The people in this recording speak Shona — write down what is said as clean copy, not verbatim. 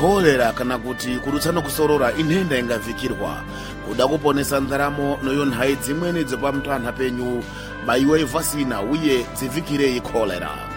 kolera kana kuti kudutsana kusorora inhenda ingavikirwa. Kuda kuponesa ndaramo noyo nthawi dzimweni dzopamtantha penyu bayiwe vasina uye dzivikirei kolera.